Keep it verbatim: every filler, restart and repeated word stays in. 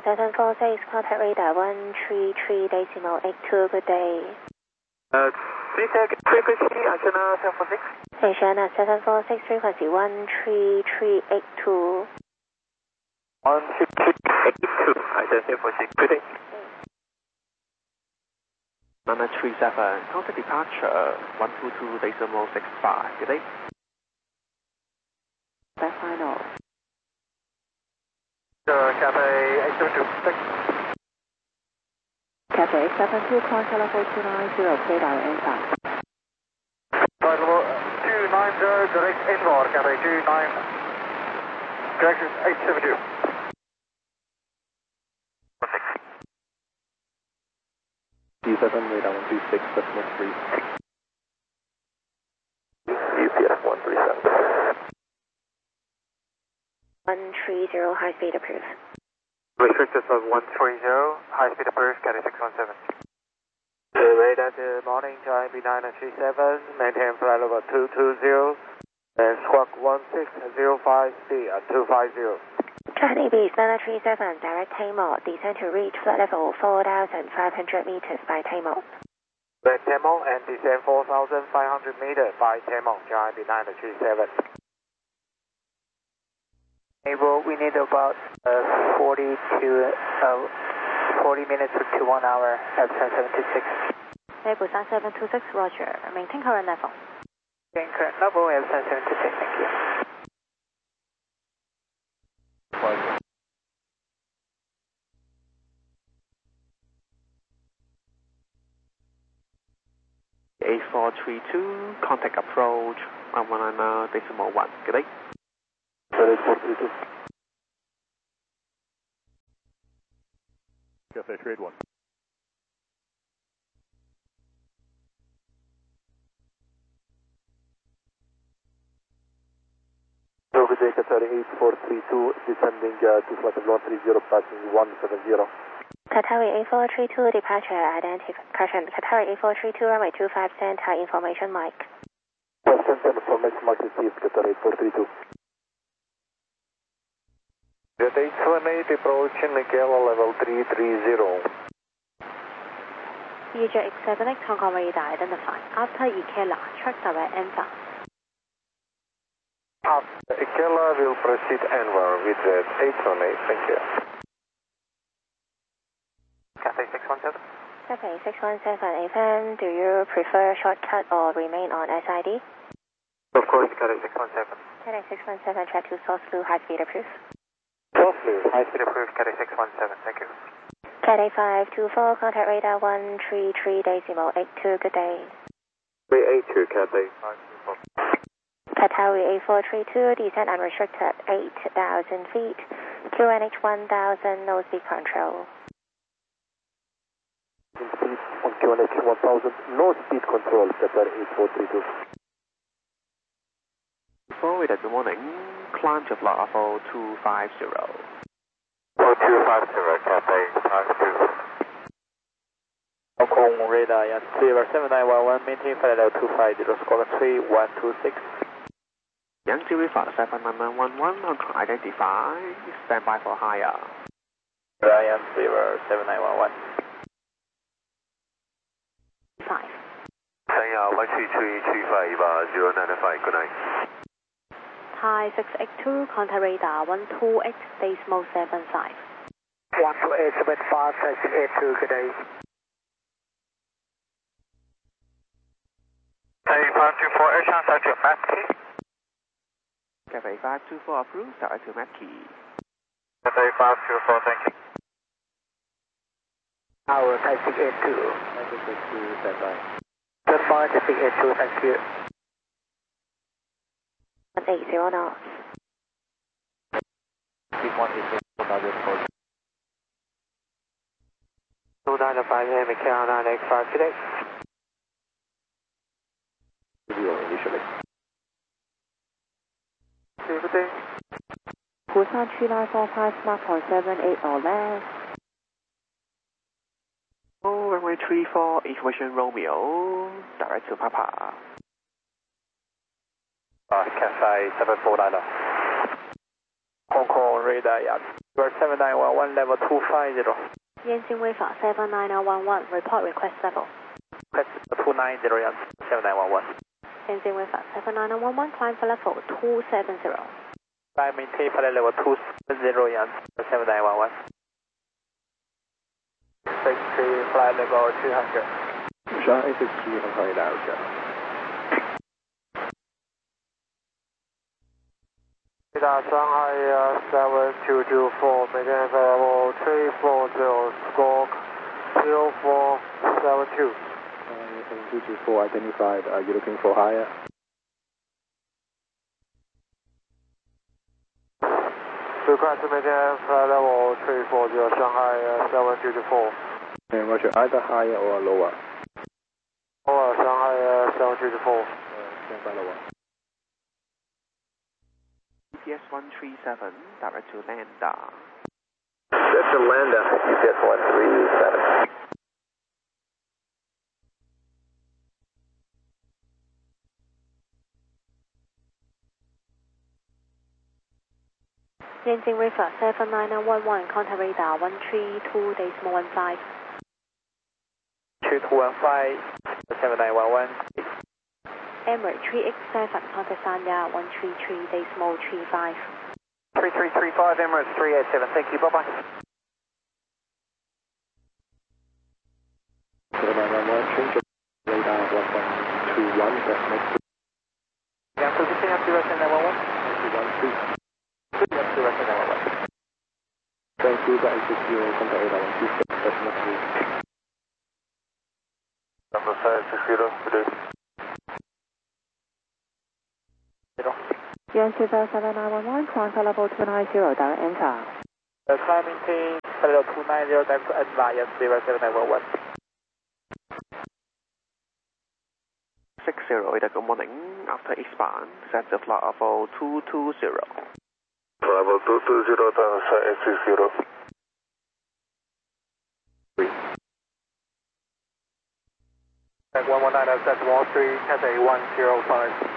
seven four six, contact radar one three three decimal eight two, good day. Uh, please check frequency, Asiana seven four six. Asiana seven four six, frequency one three three eight two. one three three eight two, Asiana seven four six, good day. nine three seven, contact departure one two two decimal six five, good day. Back final. Uh, Cathay eight seven two, thanks. Cathay eight seven two, contact level two nine zero, clear our inbound. Flight level two nine zero, direct inbound, Cathay two nine, direction eight seven two. D seven, radar one three six, decimal three. U P S one three seven. one three zero, high speed approved. Restricted for one three zero, high speed approved, Cathay six one seven. Uh, radar to morning to I B nine three seven, maintain flight level two two zero, and squawk one six zero five speed at two five zero. Charlie Beach nine three seven, direct Tamil, descend to reach flight level four thousand five hundred meters by Tamil. Red Tamil and descend four thousand five hundred meters by Tamil to I B nine three seven. Able, we need about uh, forty to uh, forty minutes to one hour at ten seven two six. Able seven seven two six, roger. Maintain current level. Maintain current level at ten seven two six, thank you. eight four three two, contact approach one one nine decimal one, good day. eight four three two. Cathay trade one. So good day, Cathay eight four three two, descending uh, to flight level one three zero, passing one seven zero. Qatari eight four three two, departure identification. Qatari eight four three two, runway two five, center information mic. Center information mic received, Cathay eight four three two. Cathay eight seven eight, approaching Michaela level three three zero. E J X seven eight, Hong Kong radar identified. After Ikela, track direct inbound. After Ikela will proceed anywhere with the eight seven eight, thank you. Cathay six one seven. Cathay six one seven, A F M, do you prefer shortcut or remain on S I D? Of course, Cathay six one seven. Cathay six one seven, track to Source Blue, high speed approved. Source Blue, high speed approved, Cathay six one seven, thank you. Cathay five two four, contact radar one three three decimal eight two, good day. three eight two, Cathay five two four. Qatari eight four three two, descent unrestricted eight thousand feet, Q N H one thousand, no speed control. Speed on Q N H one thousand, no speed control, Cathay eight four three two. Forward at the morning, climb to flight level two five zero. four two five zero, Cathay five two. Hong Kong radar, yes, clear seven nine one one, maintain flight level two five zero, squawk three one two six. Yangtze River seven nine nine one one, identified, stand by for higher. Ryan Silver seven nine one one. five. Say one three three three five zero nine five, good night. Thai six eight two, contact radar one two eight decimal seven five. one two eight seven five, six eight two, good day. Hey, five two four, air chance at your map key. Cathay five two four approved, direct to map key. Cathay five two four, thank you. Tower, Thai six eight two. Thai six eight two, stand by. Stand by, Thai six eight two, thank you. one eight zero knots. six one eight zero, target code. two nine five, Michael nine X five today. Zero initially. Good day. Busan three nine four five, mark point seven eight or less. Oh, runway three four, equation Romeo, direct to Papa. Uh, Cathay seven four nine. Hong Kong radar yacht. You are seven nine one one level two five zero. Yanqing Wayfa seven nine zero one one, report request level. Request two nine zero yacht, seven nine one one. Yanqing Wayfa seven nine zero one one, climb for level two seven zero. Climb maintain flight level two seven zero yacht, seven nine one one. six three, flight level two hundred. Shanghai six three, Hong Kong radar, roger. Radar Shanghai uh, seven two two four, maintain flight level three four zero, squawk zero four seven two. Uh, seven two two four identified, are you looking for higher? Request to maintain flight level three four zero, Shanghai uh, seven two two four. And roger, either higher or lower. Lower, Shanghai uh, seven two two four. Uh, stand by lower. G P S one three seven, direct to Landa. That's to Landa, G P S one three seven. Yanqing Wayfa seven nine zero one one, contact radar one three two decimal one five. three two one five, seven nine one one. Emirates three X seven, contact Sanya one three three decimal three five. three three three five, Emirates three eight seven, thank you, bye bye. seven nine one one, change of radar one one two one, that's next to Yeah, position up to seven nine one one. one three. Up to seven nine one one. Thank you, that is zero, contact radar one two six, that's next to Number five six zero, good day. Yanqing seven nine one one, climb for level two nine zero, direct enter. Uh, climb maintain level two nine zero, direct to Advaya, zero seven nine one one. six zero, good morning, after expand, set the flight level two two zero. Level two two zero, down eight six zero. one one nine, set one three, Cathay one zero five.